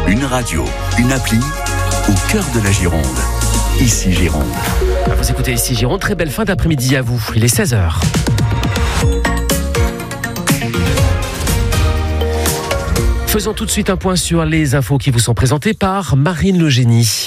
Une radio, une appli, au cœur de la Gironde. Ici Gironde. Vous écoutez Ici Gironde, très belle fin d'après-midi à vous. Il est 16h. Faisons tout de suite un point sur les infos qui vous sont présentées par Marine Legénie.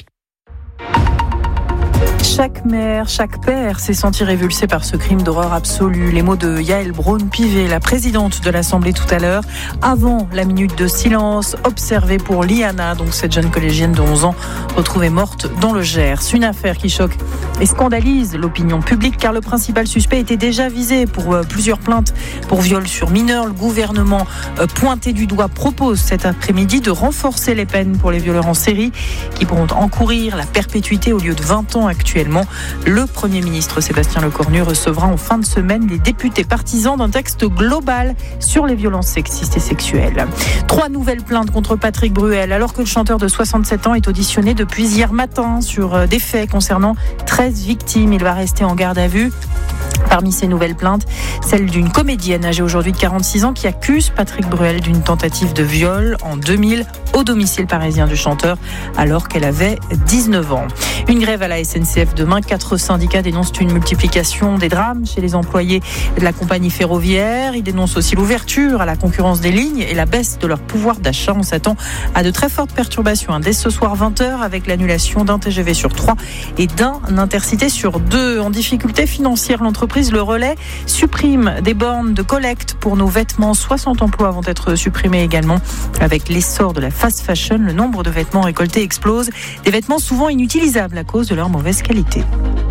Chaque mère, chaque père s'est senti révulsé par ce crime d'horreur absolue. Les mots de Yaël Braun-Pivet, la présidente de l'Assemblée tout à l'heure, avant la minute de silence observée pour Liana, donc cette jeune collégienne de 11 ans, retrouvée morte dans le Gers. Une affaire qui choque et scandalise l'opinion publique car le principal suspect était déjà visé pour plusieurs plaintes pour viol sur mineurs. Le gouvernement pointé du doigt propose cet après-midi de renforcer les peines pour les violeurs en série qui pourront encourir la perpétuité au lieu de 20 ans actuellement. Le Premier ministre Sébastien Lecornu recevra en fin de semaine les députés partisans d'un texte global sur les violences sexistes et sexuelles. 3 nouvelles plaintes contre Patrick Bruel alors que le chanteur de 67 ans est auditionné depuis hier matin sur des faits concernant 13 victimes. Il va rester en garde à vue. Parmi ces nouvelles plaintes, celle d'une comédienne âgée aujourd'hui de 46 ans qui accuse Patrick Bruel d'une tentative de viol en 2000 au domicile parisien du chanteur alors qu'elle avait 19 ans. Une grève à la SNCF demain. 4 syndicats dénoncent une multiplication des drames chez les employés de la compagnie ferroviaire. Ils dénoncent aussi l'ouverture à la concurrence des lignes et la baisse de leur pouvoir d'achat. On s'attend à de très fortes perturbations dès ce soir 20h avec l'annulation d'un TGV sur 3 et d'un Intercité sur 2. En difficulté financière, l'entreprise Le Relais supprime des bornes de collecte pour nos vêtements. 60 emplois vont être supprimés également. Avec l'essor de la fast fashion, le nombre de vêtements récoltés explose. Des vêtements souvent inutilisables à cause de leur mauvaise qualité.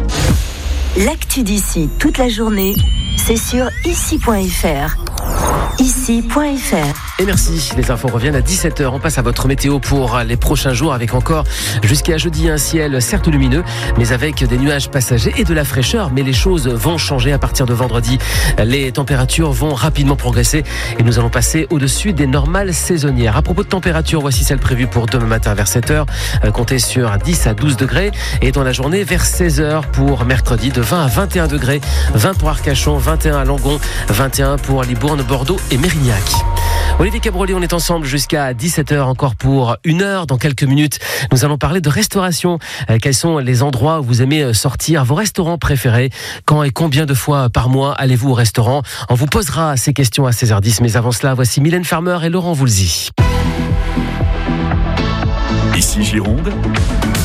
L'actu d'ici toute la journée, c'est sur ici.fr. Ici.fr. Et merci, les infos reviennent à 17h. On passe à votre météo pour les prochains jours avec encore jusqu'à jeudi un ciel certes lumineux, mais avec des nuages passagers et de la fraîcheur. Mais les choses vont changer à partir de vendredi. Les températures vont rapidement progresser et nous allons passer au-dessus des normales saisonnières. À propos de température, voici celle prévue pour demain matin vers 7h. Comptez sur 10 à 12 degrés et dans la journée vers 16h pour mercredi de 20 à 21 degrés. 20 pour Arcachon, 21 à Langon, 21 pour Libourne, Bordeaux et Mérignac. Olivier Cabroli, on est ensemble jusqu'à 17h encore pour 1 heure. Dans quelques minutes, nous allons parler de restauration. Quels sont les endroits où vous aimez sortir, vos restaurants préférés? Quand et combien de fois par mois allez-vous au restaurant? On vous posera ces questions à 16h10. Mais avant cela, voici Mylène Farmer et Laurent Voulzy. Ici Gironde.